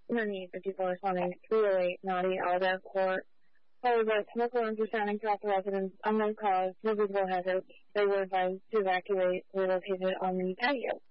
underneath the people are sounding clearly naughty out of court. However, smoke alarms were sounding throughout the residence, unknown cause, no visible hazard. They were advised to evacuate, relocated on the patio.